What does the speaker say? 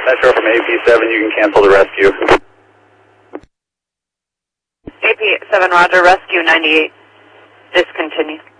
Metro from AP7, you can cancel the rescue. AP7, roger, rescue 98, discontinue.